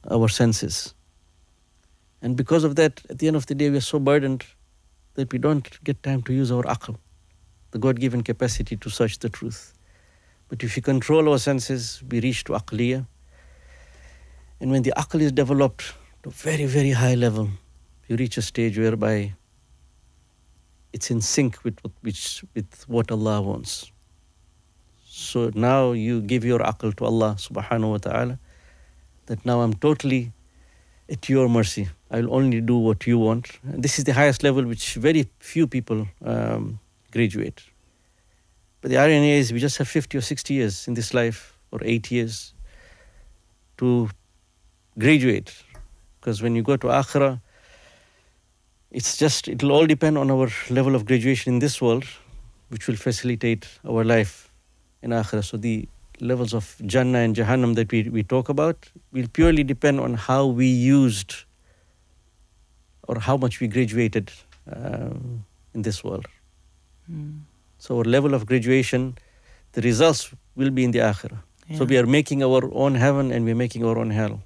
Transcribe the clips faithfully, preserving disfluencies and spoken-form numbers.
our senses. And because of that, at the end of the day, we are so burdened that we don't get time to use our aql, the God-given capacity to search the truth. But if we control our senses, we reach to aqliyah. And when the aql is developed to a very, very high level, you reach a stage whereby it's in sync with what, which, with what Allah wants. So now you give your aql to Allah subhanahu wa ta'ala, that now I'm totally at your mercy. I'll only do what you want. And this is the highest level which very few people um, graduate. But the irony is we just have fifty or sixty years in this life, or eight years, to graduate. Because when you go to Akhirah, it's just, it'll all depend on our level of graduation in this world, which will facilitate our life in Akhirah. So the levels of Jannah and Jahannam that we, we talk about will purely depend on how we used or how much we graduated um, in this world. Mm. So our level of graduation, the results will be in the Akhirah. Yeah. So we are making our own heaven and we're making our own hell.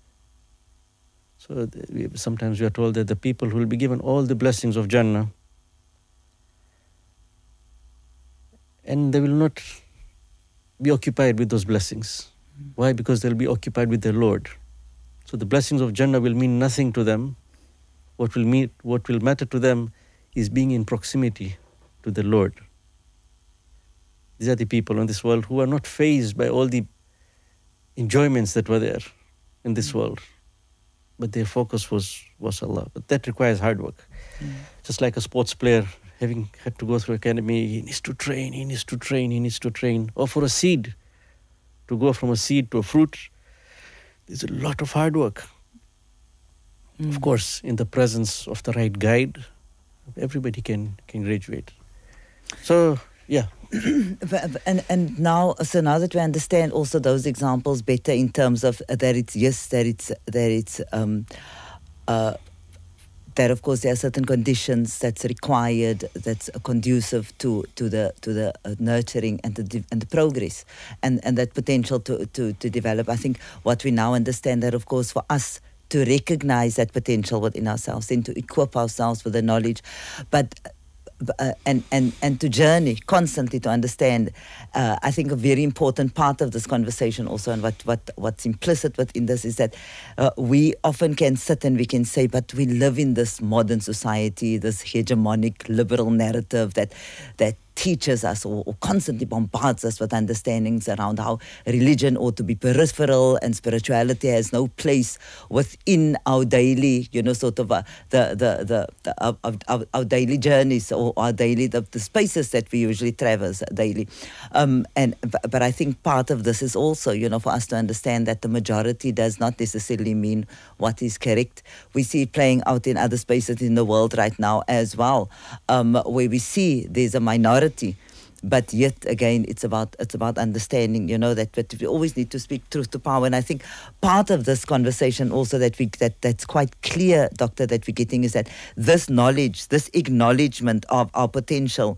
So we, sometimes we are told that the people who will be given all the blessings of Jannah, and they will not be occupied with those blessings. Mm. Why? Because they'll be occupied with their Lord. So the blessings of Jannah will mean nothing to them. What will mean, what will matter to them is being in proximity to the Lord. These are the people in this world who are not fazed by all the enjoyments that were there in this mm. world. But their focus was, was Allah. But that requires hard work. Mm. Just like a sports player, having had to go through academy, he needs to train, he needs to train, he needs to train. Or for a seed, to go from a seed to a fruit, there's a lot of hard work. Mm. Of course, in the presence of the right guide, everybody can, can graduate. So, yeah. and and now, so now that we understand also those examples better in terms of uh, that it's, yes, that it's, that it's, um, uh, that of course there are certain conditions that's required, that's conducive to to the to the uh, nurturing and the and the progress, and and that potential to to to develop. I think what we now understand that of course for us to recognize that potential within ourselves and to equip ourselves with the knowledge, but. Uh, and, and, and to journey constantly to understand, uh, I think a very important part of this conversation also, and what, what, what's implicit within this is that uh, we often can sit and we can say, but we live in this modern society, this hegemonic liberal narrative that that teaches us or, or constantly bombards us with understandings around how religion ought to be peripheral and spirituality has no place within our daily, you know, sort of uh, the, the, the, the our, our, our daily journeys or our daily, the, the spaces that we usually traverse daily. Um, and But I think part of this is also, you know, for us to understand that the majority does not necessarily mean what is correct. We see it playing out in other spaces in the world right now as well, um, where we see there's a minority, but yet again it's about it's about understanding, you know, that, that we always need to speak truth to power. And I think part of this conversation also that we that that's quite clear, Doctor, that we're getting is that this knowledge, this acknowledgement of our potential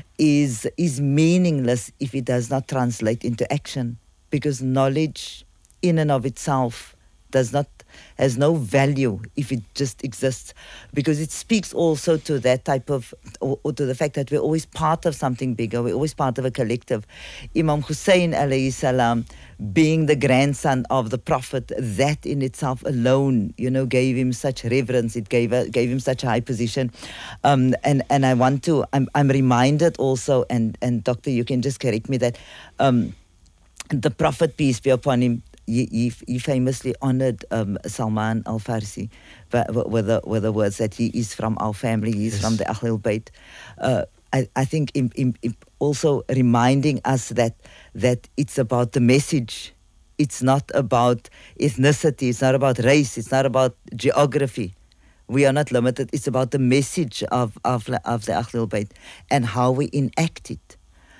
is is meaningless if it does not translate into action, because knowledge in and of itself does not has no value if it just exists, because it speaks also to that type of, or, or to the fact that we're always part of something bigger, we're always part of a collective. Imam Hussein alayhi salam, being the grandson of the Prophet, that in itself alone, you know, gave him such reverence, it gave gave him such a high position. Um, and, and I want to, I'm, I'm reminded also, and, and Doctor, you can just correct me, that um, the Prophet, peace be upon him, He, he, he famously honored um, Salman al-Farsi with the, with the words that he is from our family, he is yes. from the Ahlul Bayt. Uh, I, I think in, in, in also reminding us that that it's about the message. It's not about ethnicity, it's not about race, it's not about geography. We are not limited. It's about the message of, of, of the Ahlul Bayt and how we enact it.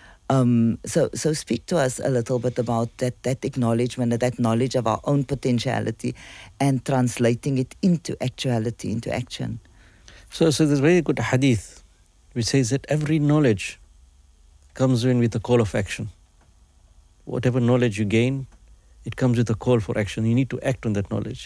Um, so, so speak to us a little bit about that, that acknowledgement, that knowledge of our own potentiality and translating it into actuality, into action. So, so there's a very good hadith which says that every knowledge comes in with a call of action. Whatever knowledge you gain, it comes with a call for action. You need to act on that knowledge.